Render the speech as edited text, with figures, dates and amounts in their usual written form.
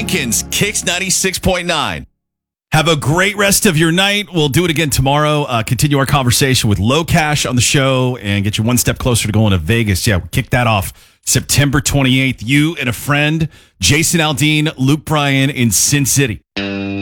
weekends, Kicks 96.9. Have a great rest of your night. We'll do it again tomorrow. Continue our conversation with Low Cash on the show and get you one step closer to going to Vegas. Yeah, we kick that off September 28th. You and a friend, Jason Aldean, Luke Bryan in Sin City.